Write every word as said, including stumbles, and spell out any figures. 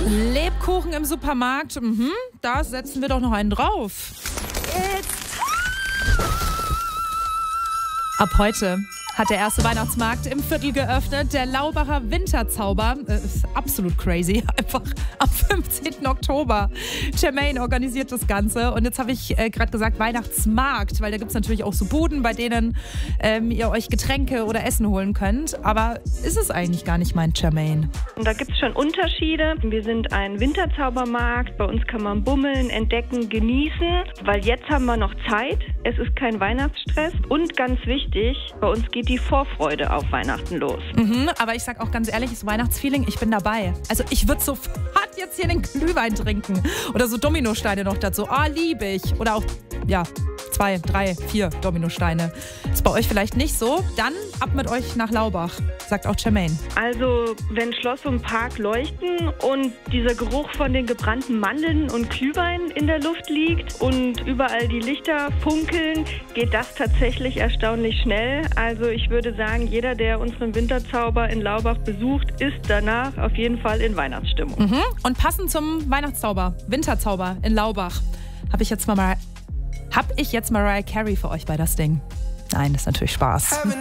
Lebkuchen im Supermarkt, mhm, da setzen wir doch noch einen drauf. Ab heute hat der erste Weihnachtsmarkt im Viertel geöffnet. Der Laubacher Winterzauber äh, ist absolut crazy. Einfach am fünfzehnten Oktober. Jermaine organisiert das Ganze. Und jetzt habe ich äh, gerade gesagt Weihnachtsmarkt, weil da gibt es natürlich auch so Buden, bei denen ähm, ihr euch Getränke oder Essen holen könnt. Aber ist es eigentlich gar nicht, meint Jermaine. Und da gibt es schon Unterschiede. Wir sind ein Winterzaubermarkt. Bei uns kann man bummeln, entdecken, genießen. Weil jetzt haben wir noch Zeit. Es ist kein Weihnachtsstress. Und ganz wichtig, bei uns geht die Vorfreude auf Weihnachten los. Mhm, aber ich sag auch ganz ehrlich, das Weihnachtsfeeling, ich bin dabei. Also ich würde sofort jetzt hier den Glühwein trinken. Oder so Dominosteine noch dazu. Ah, liebe ich. Oder auch, ja, zwei, drei, vier Dominosteine. Ist bei euch vielleicht nicht so? Dann ab mit euch nach Laubach, sagt auch Jermaine. Also, wenn Schloss und Park leuchten und dieser Geruch von den gebrannten Mandeln und Glühwein in der Luft liegt und überall die Lichter funkeln, geht das tatsächlich erstaunlich schnell. Also ich würde sagen, jeder, der unseren Winterzauber in Laubach besucht, ist danach auf jeden Fall in Weihnachtsstimmung. Mhm. Und passend zum Weihnachtszauber, Winterzauber in Laubach, habe ich jetzt mal, mal, hab ich jetzt Mariah Carey für euch bei das Ding. Nein, das ist natürlich Spaß.